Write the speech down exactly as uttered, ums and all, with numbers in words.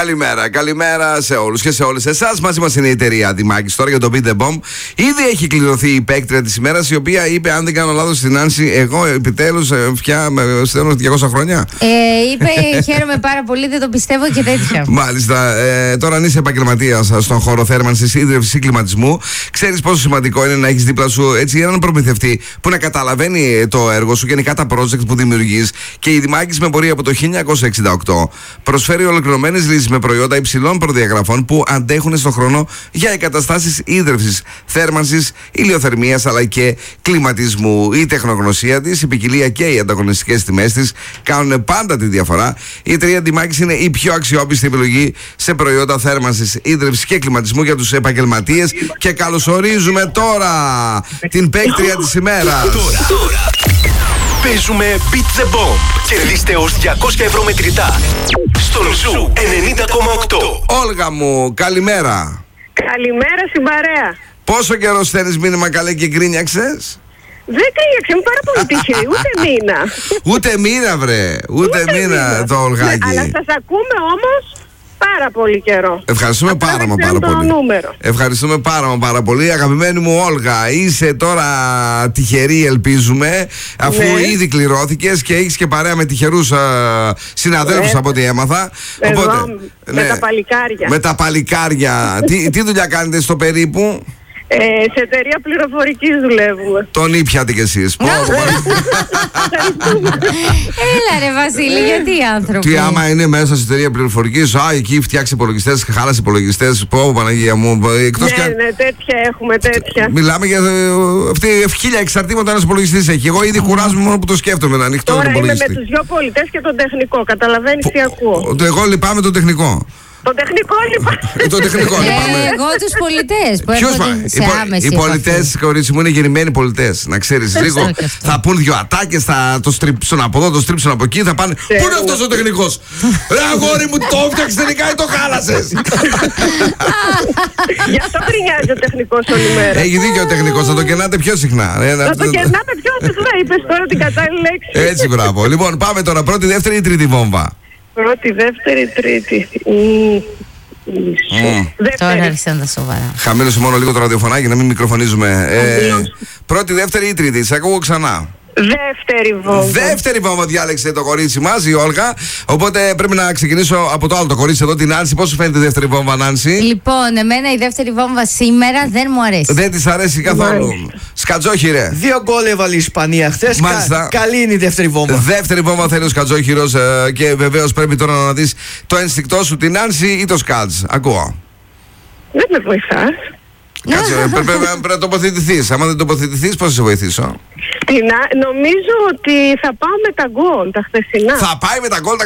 Καλημέρα, καλημέρα σε όλους και σε όλες εσάς. Μαζί μας είναι η εταιρεία Δημάκης τώρα για το Beat the Bomb. Ήδη έχει κληρωθεί η παίκτρια της ημέρας, η οποία είπε, αν δεν κάνω λάθος στην Άνση, εγώ επιτέλους πια στέλνω διακόσια χρόνια. Ε, είπε, χαίρομαι πάρα πολύ, δεν το πιστεύω και τέτοια. Μάλιστα. Ε, τώρα, αν είσαι επαγγελματίας στον χώρο θέρμανσης, ίδρυυσης ή κλιματισμού, ξέρεις πόσο σημαντικό είναι να έχεις δίπλα σου έτσι έναν προμηθευτή που να καταλαβαίνει το έργο σου, γενικά τα project που δημιουργείς. Και η Δημάκης με πορεία από το χίλια εννιακόσια εξήντα οκτώ προσφέρει ολοκληρωμένες λύσεις με προϊόντα υψηλών προδιαγραφών που αντέχουν στον χρόνο για εγκαταστάσεις ίδρυυσης, θέρμανσης, ηλιοθερμίας αλλά και κλιματισμού. Η τεχνογνωσία της, η ποικιλία και οι ανταγωνιστικές τιμές της κάνουν πάντα τη διαφορά. Η εταιρεία Δημάκης είναι η πιο αξιόπιστη επιλογή σε προϊόντα θέρμανσης, ίδρυυσης και κλιματισμού για τους επαγγελματίες. Και καλωσορίζουμε τώρα την παίκτρια της ημέρας. Τώρα, τώρα. Παίζουμε Beat the Bomb. Κερδίστε ως διακόσια ευρώ μετρητά στον Ζου ενενήντα κόμμα οκτώ. Όλγα μου, καλημέρα. Καλημέρα στην παρέα. Πόσο καιρό στέλνεις μήνυμα, καλέ, και γκρίνιαξες? Δεν κρίνιαξε, είμαι πάρα πολύ τυχερή, ούτε μήνα. Ούτε μήνα, βρε. Ούτε, ούτε μήνα, μήνα το Ολγάκι. Ναι, αλλά σας ακούμε όμως πάρα πολύ καιρό. Ευχαριστούμε Απλά πάρα μα δεν πάρα ξέρω πολύ. το νούμερο. Ευχαριστούμε πάρα μα πάρα πολύ. Αγαπημένη μου Όλγα, είσαι τώρα τυχερή, ελπίζουμε, αφού Ναι. ήδη κληρώθηκες και έχεις και παρέα με τυχερούς συναδέλφους, Ναι. από ό,τι έμαθα. Εδώ, Οπότε, με τα παλικάρια. Με τα παλικάρια. τι, τι δουλειά κάνετε στο περίπου? Ε, σε εταιρεία πληροφορικής δουλεύουμε. Τον ήπιατε κι εσείς. Πω, πω. Έλα ρε Βασίλη, γιατί οι άνθρωποι. Τι άμα είναι μέσα στην εταιρεία πληροφορικής, α, εκεί φτιάξει υπολογιστές, χάλασε υπολογιστές. Πω, Παναγία μου. Εκτός Ναι, και... ναι, τέτοια έχουμε, τέτοια. Μιλάμε για ε, αυτή χίλια εξαρτήματα ένας υπολογιστής έχει. Εγώ ήδη κουράζομαι μόνο που το σκέφτομαι να ανοιχτώ τον Τώρα είμαι με υπολογιστή. τους δυο πολιτές και τον τεχνικό. Καταλαβαίνεις τι ακούω. Το εγώ λυπάμαι τον τεχνικό. Το τεχνικό λοιπόν. Ε, Το τεχνικό Ε, λυπάμαι. εγώ τους πολιτές που Ποιος έρχονται πα- σε οι, πο- άμεση οι επαφή. πολιτές, κορίτσι μου, είναι γεννημένοι πολιτές. Να ξέρεις λίγο. και αυτό. Θα πούν δυο ατάκες, θα το στρίψουν από εδώ, το στρίψουν από εκεί. Θα πάνε. Πού είναι αυτός ο τεχνικός? Ρε αγόρι μου, το έφτιαξες τελικά ή το χάλασες? Γι' αυτό γκρινιάζει ο τεχνικός όλη μέρα. Έχει δίκιο ο τεχνικός, θα το κενάτε πιο συχνά. Ε, Θα το κερνάτε πιο συχνά, είπες τώρα την κατάλληλη λέξη. Έτσι, μπράβο. Λοιπόν, πάμε τώρα. Πρώτη, δεύτερη ή τρίτη βόμβα? Πρώτη, δεύτερη, τρίτη. Μμμ. Μμμ. Τώρα Δεύτερη. άρχισαν τα σοβαρά. Χαμήλωσε μόνο λίγο το ραδιοφωνάκι να μην μικροφωνίζουμε. Ε, πρώτη, δεύτερη ή τρίτη? Σε ακούω ξανά. Δεύτερη βόμβα. Δεύτερη βόμβα διάλεξε το κορίτσι μας, η Όλγα. Οπότε πρέπει να ξεκινήσω από το άλλο το κορίτσι εδώ, την Άνση. Πώς σου φαίνεται η δεύτερη βόμβα, Νάνση? Λοιπόν, εμένα η δεύτερη βόμβα σήμερα δεν μου αρέσει. Δεν της αρέσει καθόλου. Σκατζόχυρε. Δύο γκολ έβαλε η Ισπανία χθες. Μάλιστα. Κα, καλή είναι η δεύτερη βόμβα. Δεύτερη βόμβα θέλει ο Σκατζόχυρος ε, και βεβαίως πρέπει τώρα να δεις το ένστικτό σου, την Άνση ή το Σκατζ. Ακούω. Δεν με βοηθάς. Κάτσε, ε, πρέπει, πρέπει, πρέπει να τοποθετηθείς. Άμα δεν τοποθετηθείς, πώς θα σε βοηθήσω? Την, α- νομίζω ότι θα πάω με τα γκολ, τα χθεσινά. Θα πάει με τα γκολ τα